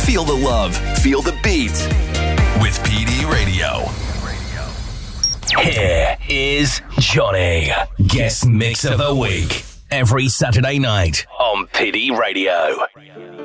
Feel the love, feel the beats with PD Radio. Here is Johnny, guest mix of the week, every Saturday night on PD Radio.